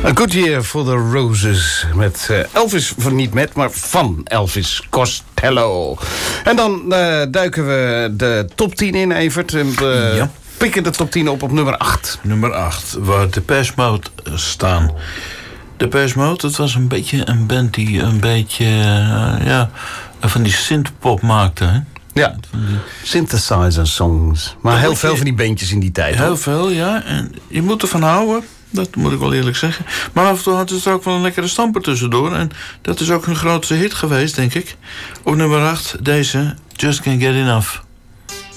A Good Year for the Roses. Met Elvis, niet met, maar van Elvis Costello. En dan duiken we de top 10 in, Evert. En we pikken de top 10 op nummer 8. Nummer 8, waar Depeche Mode staan. Depeche Mode, dat was een beetje een band die een beetje van die synthpop maakte, hè? Ja, synthesizer songs. Maar heel veel van die bandjes in die tijd. Heel veel, ja. En je moet ervan houden. Dat moet ik wel eerlijk zeggen. Maar af en toe hadden ze er ook wel een lekkere stamper tussendoor. En dat is ook hun grootste hit geweest, denk ik. Op nummer 8, deze, Just Can't Get Enough.